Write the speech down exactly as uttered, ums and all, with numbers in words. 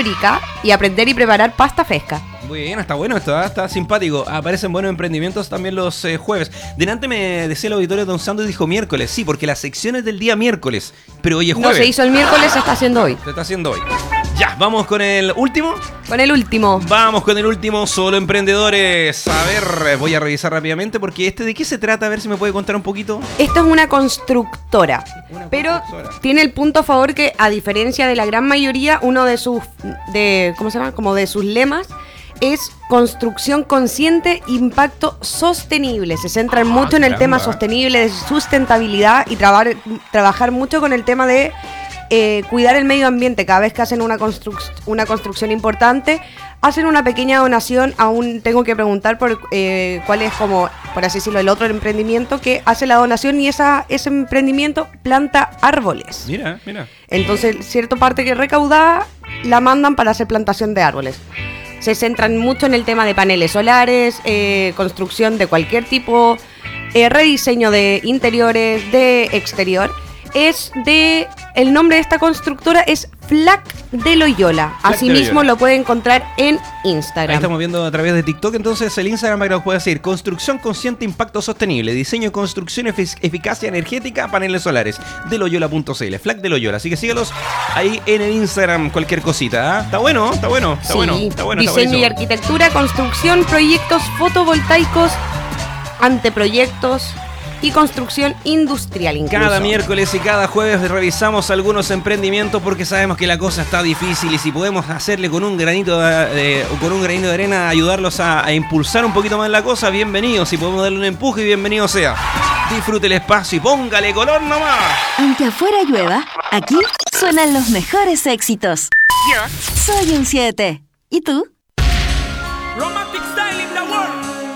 fábrica y aprender y preparar pasta fresca. Muy bien, está bueno esto, ¿eh? Está simpático. Aparecen buenos emprendimientos también los eh, jueves. Delante me decía el auditorio Don Sando y dijo miércoles. Sí, porque la sección es del día miércoles. Pero hoy es jueves. No se hizo el miércoles, se está haciendo hoy. Se está haciendo hoy. Ya, vamos con el último. Con el último. Vamos con el último, solo emprendedores. A ver, voy a revisar rápidamente porque este, ¿de qué se trata? A ver si me puede contar un poquito. Esto es una constructora. Una pero constructora. Tiene el punto a favor que, a diferencia de la gran mayoría, uno de sus, de, ¿cómo se llama? Como de sus lemas es construcción consciente, impacto sostenible. Se centran ah, mucho caramba. en el tema sostenible, de sustentabilidad y trabar, trabajar mucho con el tema de eh, cuidar el medio ambiente. Cada vez que hacen una, construc una construcción importante, hacen una pequeña donación. Aún tengo que preguntar por eh, cuál es, como, por así decirlo, el otro emprendimiento que hace la donación, y esa, ese emprendimiento planta árboles. Mira, mira. Entonces, cierta parte que recaudada la mandan para hacer plantación de árboles. Se centran mucho en el tema de paneles solares, eh, construcción de cualquier tipo, eh, rediseño de interiores, de exterior. Es de... El nombre de esta constructora es Flag de Loyola. Asimismo lo puede encontrar en Instagram. Ahí estamos viendo a través de TikTok, entonces el Instagram para que lo pueda seguir. Construcción consciente, impacto sostenible, diseño y construcción, efic eficacia energética, paneles solares. De Loyola punto c l, Flag de Loyola. Así que síguelos ahí en el Instagram, cualquier cosita. ¿eh? Está bueno, está bueno, está sí. bueno, está bueno. Diseño está y arquitectura, construcción, proyectos fotovoltaicos, anteproyectos y construcción industrial incluso. Cada miércoles y cada jueves revisamos algunos emprendimientos porque sabemos que la cosa está difícil, y si podemos hacerle con un granito de, con un granito de arena, ayudarlos a, a impulsar un poquito más la cosa, bienvenidos. Si podemos darle un empuje, bienvenido sea. Disfrute el espacio y póngale color nomás. Aunque afuera llueva, aquí suenan los mejores éxitos. Yo soy un siete. ¿Y tú? Romantic style in the world.